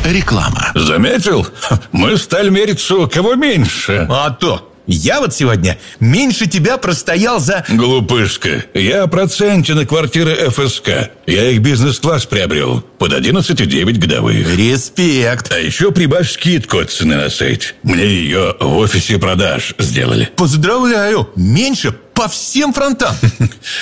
Реклама. Заметил? Мы стали мериться, у кого меньше. А то! Я вот сегодня меньше тебя простоял за... Глупышка, я о проценте на квартиры ФСК. Я их бизнес-класс приобрел под 11,9 годовых. Респект. А еще прибавь скидку от цены на сайте. Мне ее в офисе продаж сделали. Поздравляю. Меньше по всем фронтам.